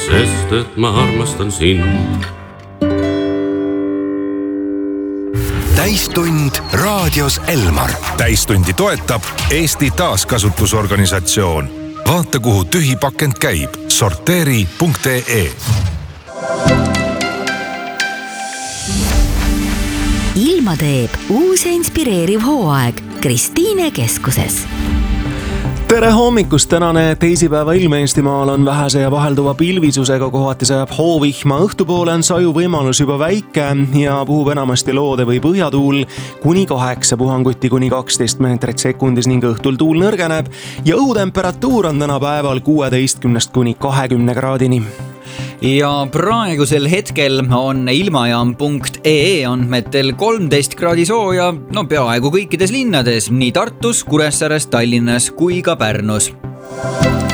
sest et ma armastan sind. Täistund raadios Elmar. Täistundi toetab Eesti Taaskasutusorganisatsioon. Vaata, kuhu tühipakend käib. Sorteeri.ee. Ilma teeb uus ja inspireeriv hooaeg Kristiine keskuses. Tere hommikust! Tänane teisipäeva ilm Eestimaal on vähese ja vahelduva pilvisusega, kohati sajab hoovihma. Õhtupoole on saju võimalus juba väike ja puhub enamasti loode või põhjatuul kuni 8 puhanguti kuni 12 meetrit sekundis ning õhtul tuul nõrgeneb ja õhutemperatuur on täna päeval 16 kuni 20 kraadini. Ja praegusel hetkel on ilmajaam.ee andmetel 13 kraadi sooja, peaaegu kõikides linnades, nii Tartus, Kuressaares, Tallinnas kui ka Pärnus.